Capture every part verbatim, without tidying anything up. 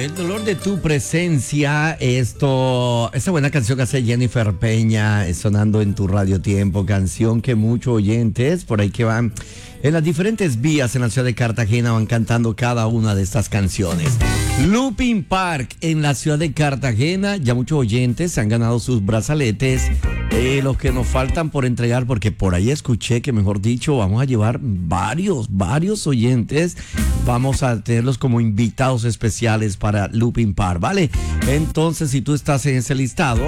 El dolor de tu presencia, esto, esta buena canción que hace Jennifer Peña, es sonando en tu Radio Tiempo, canción que muchos oyentes por ahí que van en las diferentes vías en la ciudad de Cartagena van cantando cada una de estas canciones. Looping Park en la ciudad de Cartagena, ya muchos oyentes han ganado sus brazaletes. Eh, los que nos faltan por entregar, porque por ahí escuché que, mejor dicho, vamos a llevar varios, varios oyentes. Vamos a tenerlos como invitados especiales para Looping Park, ¿vale? Entonces, si tú estás en ese listado,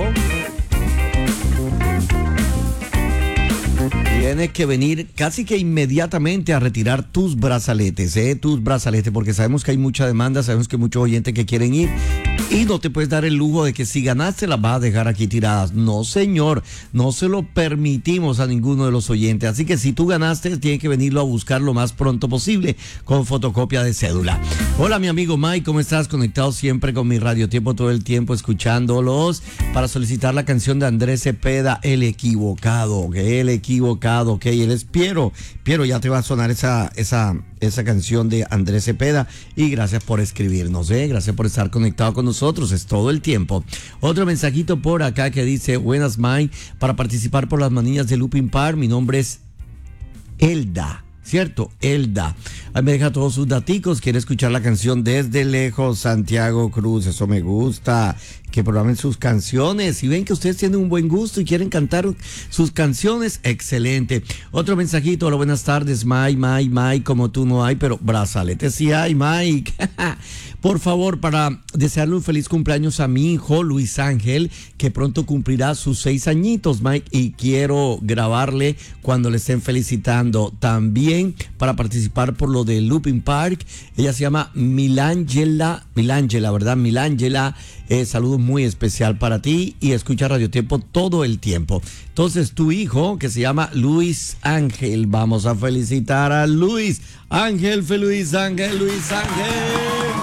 tienes que venir casi que inmediatamente a retirar tus brazaletes, ¿eh? Tus brazaletes, porque sabemos que hay mucha demanda, sabemos que hay muchos oyentes que quieren ir y no te puedes dar el lujo de que si ganaste las vas a dejar aquí tiradas. No, señor, no se lo permitimos a ninguno de los oyentes. Así que si tú ganaste, tienes que venirlo a buscar lo más pronto posible con fotocopia de cédula. Hola, mi amigo Mike, ¿cómo estás? Conectado siempre con mi Radio Tiempo, todo el tiempo escuchándolos para solicitar la canción de Andrés Cepeda, El Equivocado, que El Equivocado. Ok, él es Piero. Piero, ya te va a sonar esa, esa, esa canción de Andrés Cepeda. Y gracias por escribirnos, ¿eh? Gracias por estar conectado con nosotros, es todo el tiempo. Otro mensajito por acá que dice: buenas, Mike, para participar por las manillas de Looping Park, mi nombre es Elda. ¿Cierto? Elda. Ahí me deja todos sus daticos. Quiere escuchar la canción Desde Lejos, Santiago Cruz. Eso me gusta. Que programen sus canciones. Si ven que ustedes tienen un buen gusto y quieren cantar sus canciones, excelente. Otro mensajito. Hola, buenas tardes, Mike, Mike, Mike. Como tú no hay, pero brazaletes sí hay, Mike. Por favor, para desearle un feliz cumpleaños a mi hijo Luis Ángel, que pronto cumplirá sus seis añitos, Mike, y quiero grabarle cuando le estén felicitando. También para participar por lo de Looping Park, ella se llama Milangela, Milangela, ¿verdad? Milangela, eh, saludos muy especial para ti y escucha Radio Tiempo todo el tiempo. Entonces, tu hijo, que se llama Luis Ángel, vamos a felicitar a Luis Ángel, Luis Ángel, Luis Ángel.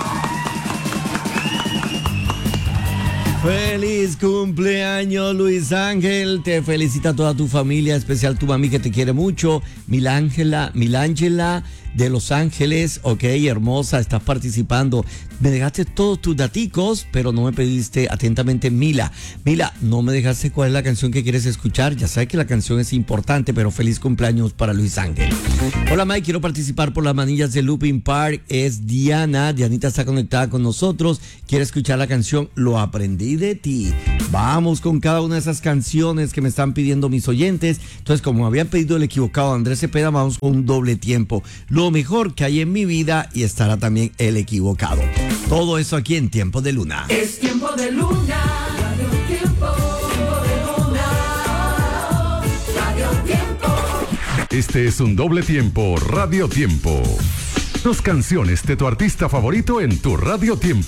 Feliz cumpleaños, Luis Ángel. Te felicita toda tu familia, especial tu mami que te quiere mucho. Milangela, Milangela de Los Ángeles, ok, hermosa, estás participando. Me dejaste todos tus daticos, pero no me pediste atentamente Mila. Mila, no me dejaste cuál es la canción que quieres escuchar. Ya sabes que la canción es importante, pero feliz cumpleaños para Luis Ángel. Hola, Mike, quiero participar por las manillas de Looping Park. Es Diana. Dianita está conectada con nosotros. Quiere escuchar la canción Lo Aprendí de Ti. Vamos con cada una de esas canciones que me están pidiendo mis oyentes. Entonces, como habían pedido El Equivocado, Andrés Cepeda, vamos con un doble tiempo. Lo mejor que hay en mi vida, y estará también El Equivocado. Todo eso aquí en Tiempo de Luna. Es Tiempo de Luna. Radio Tiempo. Tiempo de Luna. Radio Tiempo. Este es un doble tiempo Radio Tiempo. Dos canciones de tu artista favorito en tu Radio Tiempo.